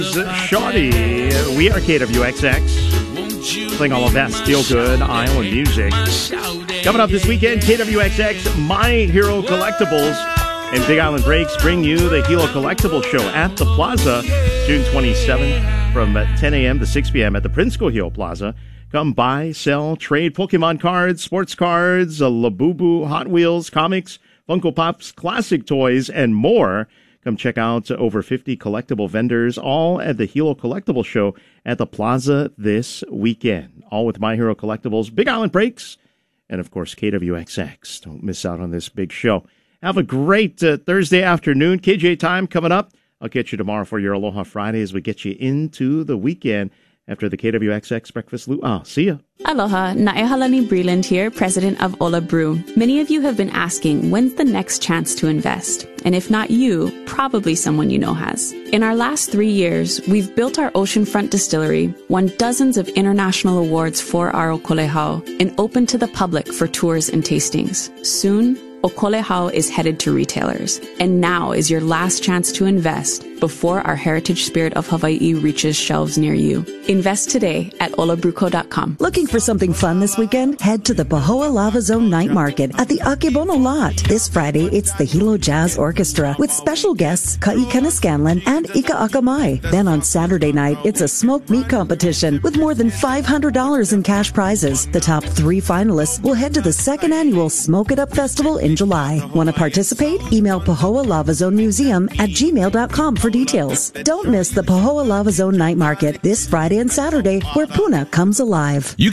Shawty. We are KWXX, playing all of that Feel Good Iowa music. Coming up this weekend, KWXX, My Hero Collectibles and Big Island Breaks bring you the Hilo Collectibles Show at the Plaza, June 27th from 10 a.m. to 6 p.m. at the Prinsco Hilo Plaza. Come buy, sell, trade Pokemon cards, sports cards, Labubu, Hot Wheels, comics, Funko Pops, classic toys, and more. Come check out over 50 collectible vendors, all at the Hilo Collectible Show at the Plaza this weekend. All with My Hero Collectibles, Big Island Breaks, and of course KWXX. Don't miss out on this big show. Have a great Thursday afternoon. KJ time coming up. I'll get you tomorrow for your Aloha Friday as we get you into the weekend after the KWXX Breakfast Luau. See ya. Aloha, Naehalani Breland here, president of Ola Brew. Many of you have been asking, when's the next chance to invest? And if not you, probably someone you know has. In our last 3 years, we've built our oceanfront distillery, won dozens of international awards for our Okolehau, and opened to the public for tours and tastings. Soon, Okolehau is headed to retailers. And now is your last chance to invest before our Heritage Spirit of Hawaii reaches shelves near you. Invest today at olabruco.com. Looking for something fun this weekend? Head to the Pahoa Lava Zone Night Market at the Akebono Lot. This Friday, it's the Hilo Jazz Orchestra with special guests Ka'ikana Scanlon and Ika Akamai. Then on Saturday night, it's a smoked meat competition with more than $500 in cash prizes. The top 3 finalists will head to the second annual Smoke It Up Festival in July. Want to participate? Email Pahoa Lava Zone Museum at gmail.com for details. Don't miss the Pahoa Lava Zone Night Market this Friday and Saturday, where Puna comes alive.